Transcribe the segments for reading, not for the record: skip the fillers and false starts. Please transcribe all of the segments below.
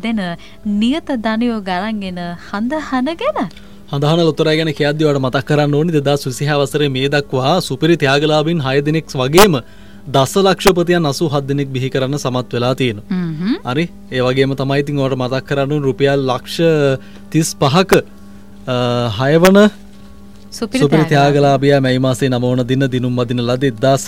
දෙන නියත ධනයෝ ගරන්ගෙන හඳහන ගැන හඳහන ලොතරැය ගැන කියද්දී ඔයාලට මතක් කරන්න ඕනේ 2026 වසරේ මේ දක්වා සුපිරි ත්‍යාගලාභීන් 6 දෙනෙක් වගේම දසලක්ෂපතියන් 87 දෙනෙක් බිහි කරන්න සමත් වෙලා තියෙනවා. හරි. ඒ වගේම තමයි ඉතින් ඔයාලට මතක් කරන්න ඕනේ රුපියල් ලක්ෂ 35ක 6 වන සුපිරි ත්‍යාගලාභියා මැයි මාසයේ 9 වන දින දිනුම් අදින ලද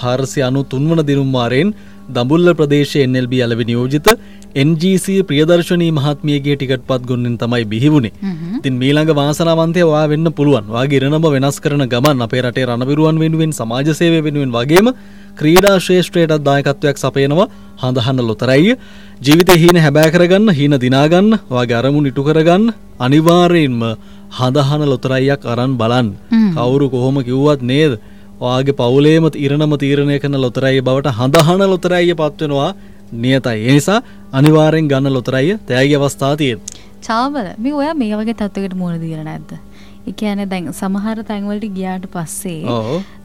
1493 වන දිනුම් මාරෙන් දඹුල්ල ප්‍රදේශයේ NLB අලෙවි නියෝජිත NGC ප්‍රියදර්ශනී මහත්මියගේ ටිකට් පත් ගොන්නෙන් තමයි බිහි වුනේ. ඉතින් මීළඟ වාසනාවන්තයා ඔයා වෙන්න පුළුවන්. ඔයාගේ ඉරණම වෙනස් කරන ගමන් අපේ රටේ රණවිරුවන් වෙනුවෙන් සමාජ සේවය වෙනුවෙන් වගේම ක්‍රීඩා ශ්‍රේෂ්ඨයටත් දායකත්වයක් සපයනවා හඳහන ලොතරැය. ජීවිතේ හීන හැබෑ කරගන්න, හීන දිනා ගන්න, ඔයාගේ අරමුණු ඉටු කරගන්න අනිවාර්යයෙන්ම හඳහන ලොතරැයක් අරන් බලන්න. කවුරු කොහොම කිව්වත් නේද? ඔයාගේ පවුලේම ඉරණම තීරණය කරන ලොතරැය බවට හඳහන ලොතරැය පත් වෙනවා නියතයි. ඒ නිසා අනිවාර්යෙන් ගන්න ලොතරැය තෑගි අවස්ථාව තියෙනවා. චාවල මේ ඔයා මේ වගේ තත්ත්වයකට මුහුණ දීලා නැද්ද? ඒ කියන්නේ දැන් සමහර තැන්වලට ගියාට පස්සේ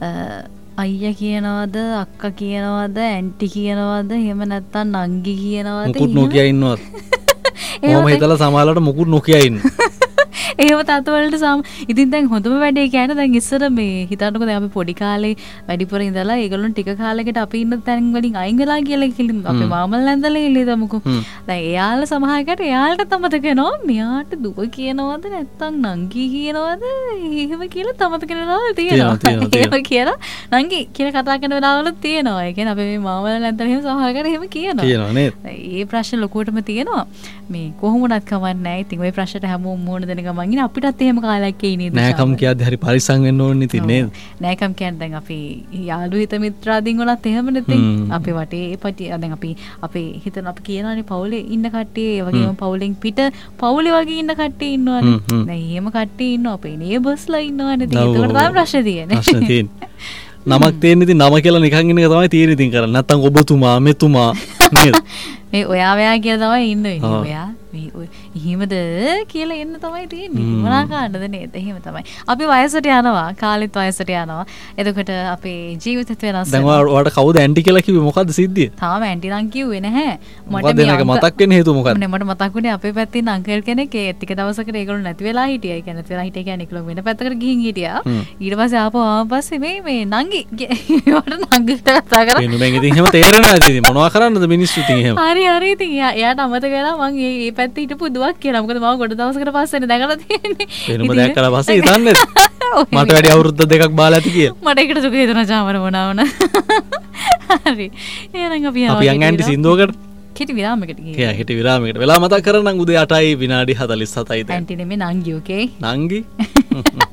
අයියා කියනවද අක්කා කියනවද ඇන්ටි කියනවද එහෙම නැත්නම් නංගි කියනවද මුකුත් නොකිය ඉන්නවද? මම හිතලා සමහරවල්ට මුකුත් නොකිය ඉන්න. එහෙම තත්වලට ඉතින් දැන් හොඳම වැඩේ කියන්නේ දැන් ඉස්සර මේ හිතන්නකෝ දැන් අපි පොඩි කාලේ වැඩිපුර ඉඳලා ඒගොල්ලෝ ටික කාලයකට අපි ඉන්න තැන් වලින් අයින් වෙලා කියලා කිලින් අපේ මාමල් නැන්දලා ඉල්ලීදමුකෝ. දැන් එයාලා සමහරකට එයාලට තමතක වෙනවා මෙයාට දුව කියනවද නැත්නම් නංගි කියනවද එහෙම කියලා තමතක වෙනවා තියෙනවා. එහෙම කියලා නංගි කියලා කතා කරන වෙලාවල තියෙනවා. ඒ කියන්නේ අපේ මේ මාමල් නැන්දලා එහෙම සමහරකට එහෙම කියනවා. කියනවා නේද? ඒ ප්‍රශ්න ලොකුවටම තියෙනවා. මේ කොහොමුණත් කමක් නැහැ. ඉතින් ওই ප්‍රශ්නට හැමෝම මුහුණ දෙන ගමන් ඉන්නේ අපිටත් එහෙම කාලයක් එයි නේද? නෑකම් කියද්දි හරි පරිස්සම් වෙන්න ඕනේ ඉතින් නේද? නෑකම් කියන්නේ දැන් අපි යාළු හිත මිත්‍රාදීන් වලත් එහෙමනේ ඉතින් අපේ වටේ දැන් අපි අපේ හිතන අපි කියනවානේ පවුලේ ඉන්න කට්ටිය ඒ වගේම පවුලෙන් පිට පවුලේ වගේ ඉන්න කට්ටිය ඉන්නවානේ. දැන් එහෙම කට්ටිය ඉන්නවා අපේ නේබර්ස්ලා ඉන්නවානේ. ඉතින් ඒකට තමයි ප්‍රශ්නේ තියෙන්නේ. ප්‍රශ්නේ තියෙන්නේ. නමක් තියෙන ඉතින් නම කියලා නිකන් ඉන්න එක තමයි තියෙන්නේ ඉතින් කරන්නේ. නැත්තම් ඔබතුමා මෙතුමා නේද? මේ ඔයා මෙයා කියලා තමයි ඉන්නේ. ඔයා මේ එහෙමද කියලා එන්න තමයි තියෙන්නේ. මොනවා කාන්නද නේද? එහෙම තමයි. අපි වයසට යනවා, කාලෙත් වයසට යනවා. එතකොට අපේ ජීවිතෙත් වෙනස් වෙනවා. දැන් ඔයාලට කවුද ඇන්ටි කියලා කිව්වේ? මොකද්ද සිද්ධිය? තාම ඇන්ටි නම් කිව්වේ නැහැ. මට මේක මතක් වෙන හේතුව මොකක්ද? මට මතක් වුණේ අපේ පැත්තේ ඉන්න අංකල් කෙනෙක් ඒ ටික දවසකට ඒගොල්ලෝ නැති වෙලා හිටියා. ඒ කියන්නේ නැති වෙලා හිටියා කියන්නේ ඒගොල්ලෝ වෙන පැත්තකට ගිහින් හිටියා. ඊට පස්සේ ආපහු පස්සේ මේ නංගි මට නංගිට කතා කරා. එනුනෙන් ඉතින් එහෙම තේරෙනවා ඉතින් මොනවා කරන්නද මිනිස්සු ඉතින් එහෙම. හරි ඉතින් එයාට අමතක වෙලා මං මේ පැත්තේ හිටපු දුවක් කියලා. මොකද මම ගොඩ දවසකට පස්සේනේ දැකලා තියෙන්නේ. වෙනම දැක්කලා පස්සේ හිතන්නේ මට වැඩි අවුරුද්ද දෙකක් බාලා ඇති කියලා. මට ඒකට සුඛ හිතන චාමර මොනවන. හරි. එහෙනම් අපි යන් ඇන්ටි සින්දුවකට කෙටි විරාමයකට ගියා. කෙටි විරාමයකට. වෙලා මතක් කරනම් උදේ 8යි විනාඩි 47යි දැන්. ඇන්ටි නෙමෙයි නංගි ඕකේ. නංගි.